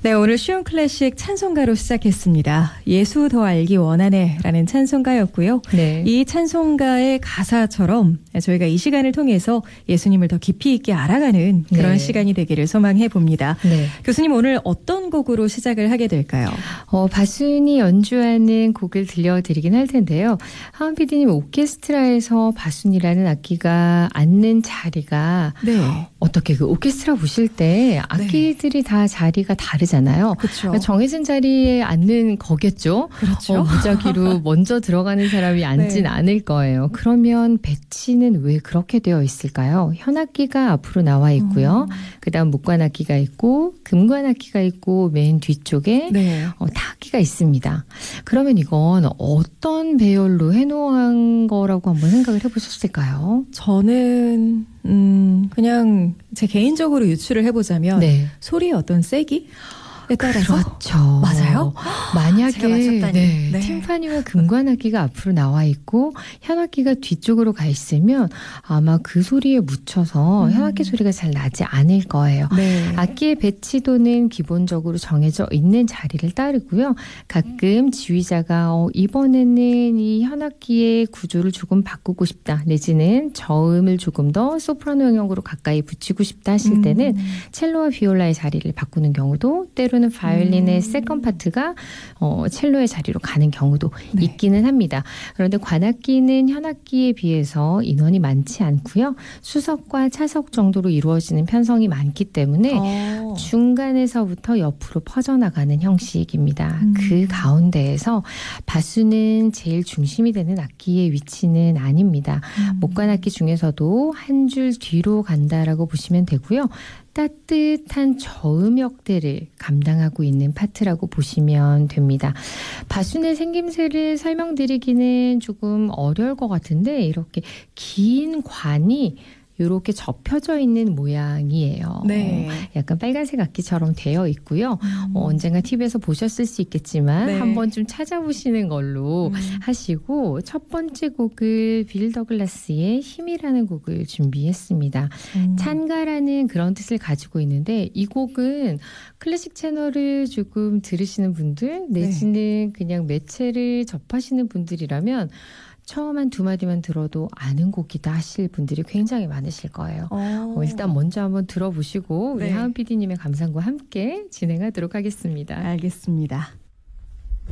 네, 오늘 쉬운 클래식 찬송가로 시작했습니다. 예수 더 알기 원하네 라는 찬송가였고요. 네. 이 찬송가의 가사처럼 저희가 이 시간을 통해서 예수님을 더 깊이 있게 알아가는 그런 네. 시간이 되기를 소망해 봅니다. 네. 교수님, 오늘 어떤 곡으로 시작을 하게 될까요? 바순이 연주하는 곡을 들려드리긴 할 텐데요. 하은 PD님, 오케스트라에서 바순이라는 악기가 앉는 자리가 네. 어떻게 그 오케스트라 보실 때 악기들이 다 자리가 다르잖아요. 그렇죠. 정해진 자리에 앉는 거겠죠. 그렇죠. 무작위로 먼저 들어가는 사람이 앉진 네. 않을 거예요. 그러면 배치는 왜 그렇게 되어 있을까요? 현악기가 앞으로 나와 있고요. 그다음 목관악기가 있고 금관악기가 있고 맨 뒤쪽에 네. 타악기가 있습니다. 그러면 이건 어떤 배열로 해놓은 거라고 한번 생각을 해보셨을까요? 저는 그냥 제 개인적으로 유추를 해보자면 네. 소리의 어떤 세기? 에 따라서 그렇죠. 맞아요? 만약에 제가 맞췄다니. 네. 팀파니와 금관악기가 앞으로 나와 있고 현악기가 뒤쪽으로 가 있으면 아마 그 소리에 묻혀서 현악기 소리가 잘 나지 않을 거예요. 네. 악기의 배치도는 기본적으로 정해져 있는 자리를 따르고요. 가끔 지휘자가 이번에는 이 현악기의 구조를 조금 바꾸고 싶다, 내지는 저음을 조금 더 소프라노 영역으로 가까이 붙이고 싶다 하실 때는 첼로와 비올라의 자리를 바꾸는 경우도, 때로는 바이올린의 세컨 파트가 첼로의 자리로 가는 경우도 네. 있기는 합니다. 그런데 관악기는 현악기에 비해서 인원이 많지 않고요. 수석과 차석 정도로 이루어지는 편성이 많기 때문에 중간에서부터 옆으로 퍼져나가는 형식입니다. 그 가운데에서 바수는 제일 중심이 되는 악기의 위치는 아닙니다. 목관악기 중에서도 한 줄 뒤로 간다라고 보시면 되고요. 따뜻한 저음역대를 감당하고 있는 파트라고 보시면 됩니다. 바순의 생김새를 설명드리기는 조금 어려울 것 같은데, 이렇게 긴 관이 이렇게 접혀져 있는 모양이에요. 네. 약간 빨간색 악기처럼 되어 있고요. 언젠가 TV에서 보셨을 수 있겠지만 네. 한번 좀 찾아보시는 걸로 하시고, 첫 번째 곡을 빌 더글라스의 힘이라는 곡을 준비했습니다. 찬가라는 그런 뜻을 가지고 있는데, 이 곡은 클래식 채널을 조금 들으시는 분들 내지는 그냥 매체를 접하시는 분들이라면 처음 한 두 마디만 들어도 아는 곡이다 하실 분들이 굉장히 많으실 거예요. 일단 먼저 한번 들어보시고 우리 하은 PD님의 감상과 함께 진행하도록 하겠습니다. 알겠습니다.